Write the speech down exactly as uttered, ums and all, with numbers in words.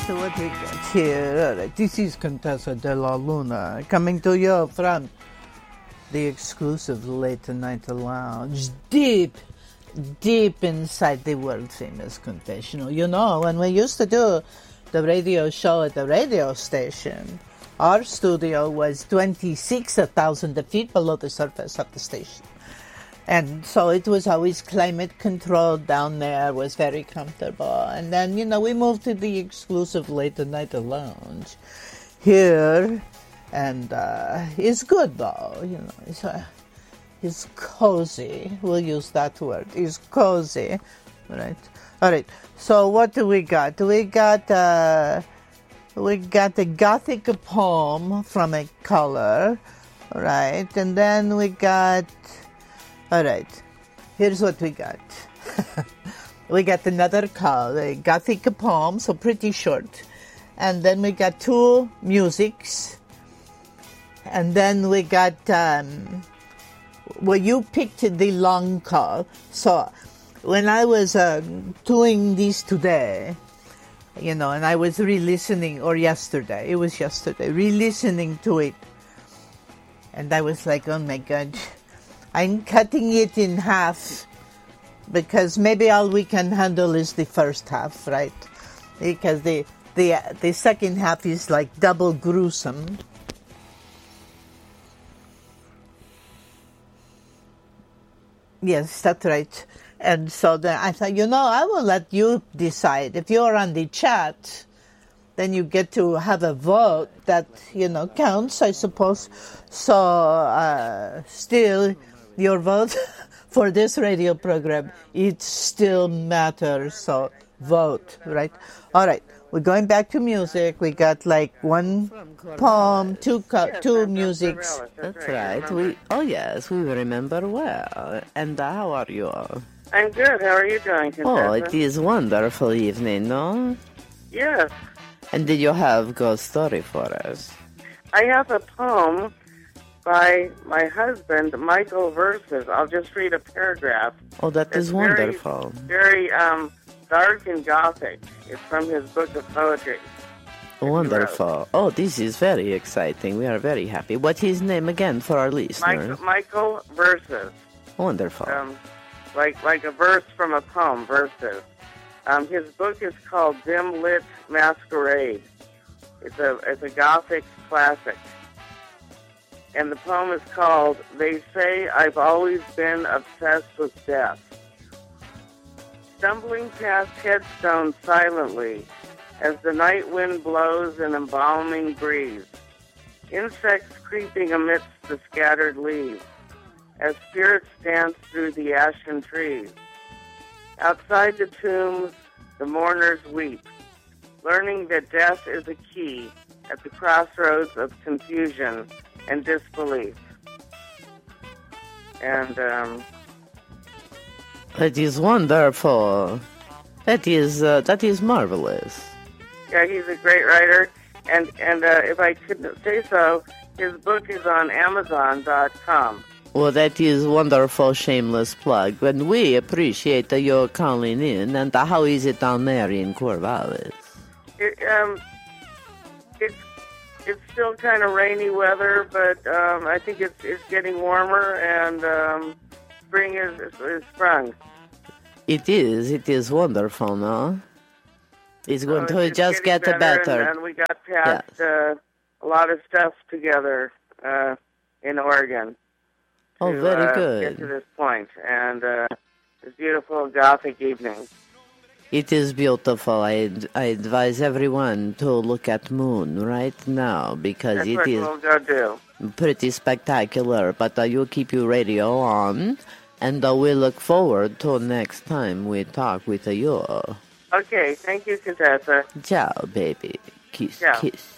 So what we got here? All right, this is Contessa de la Luna coming to you from the exclusive Late Night Lounge, deep, deep inside the world-famous confessional. You know, when we used to do the radio show at the radio station, our studio was twenty-six thousand feet below the surface of the station. And so it was always climate controlled down there, was very comfortable. And then, you know, we moved to the exclusive Late Night Lounge here. And uh, it's good, though, you know, it's, uh, it's cozy. We'll use that word. It's cozy, right? All right, so what do we got? We got, uh, we got a Gothic poem from a color, right? And then we got... All right, here's what we got. We got another call, a Gothic poem, so pretty short. And then we got two musics. And then we got, um, well, you picked the long call. So when I was uh, doing this today, you know, and I was re-listening, or yesterday, it was yesterday, re-listening to it. And I was like, oh my God. I'm cutting it in half because maybe all we can handle is the first half, right? Because the the the second half is like double gruesome. Yes, that's right. And so then I thought, you know, I will let you decide. If you're on the chat, then you get to have a vote that, you know, counts, I suppose. So uh, still... your vote for this radio program, it still matters, so vote, right? All right, we're going back to music. We got like one poem, two co- two musics. That's right. We oh yes, we remember well. And uh, how are you? I'm good. How are you doing, Contessa? Oh, it is wonderful evening, no? Yes. And did you have ghost story for us? I have a poem by my husband, Michael Verses. I'll just read a paragraph. Oh, that it's is wonderful. Very, very um, dark and gothic. It's from his book of poetry. Wonderful. Oh, this is very exciting. We are very happy. What's his name again for our listeners? Michael, Michael Verses. Wonderful. Um, like like a verse from a poem, Verses. Um, his book is called Dim Lit Masquerade. It's a it's a gothic classic. And the poem is called, They Say I've Always Been Obsessed with Death. Stumbling past headstones silently, as the night wind blows an embalming breeze. Insects creeping amidst the scattered leaves, as spirits dance through the ashen trees. Outside the tombs, the mourners weep, learning that death is a key at the crossroads of confusion and disbelief. And um, that is wonderful. That is uh, that is marvelous. Yeah, he's a great writer. And and uh, if I could say so, his book is on Amazon dot com. Well, that is wonderful, shameless plug. And we appreciate uh, your calling in. And uh, how is it down there in Corvallis? It, um, it's It's still kind of rainy weather, but um, I think it's it's getting warmer, and um, spring is, is, is sprung. It is. It is wonderful, no? It's going so to it's just get better, better. And, and we got past yes. uh, a lot of stuff together uh, in Oregon. Oh, to, very uh, good. Get to this point, and uh, this beautiful Gothic evening. It is beautiful. I, I advise everyone to look at moon right now because That's it what is we'll go do. pretty spectacular. But uh, you keep your radio on, and uh, we look forward to next time we talk with uh, you. Okay, thank you, Contessa. Ciao, baby. Kiss, Ciao. kiss.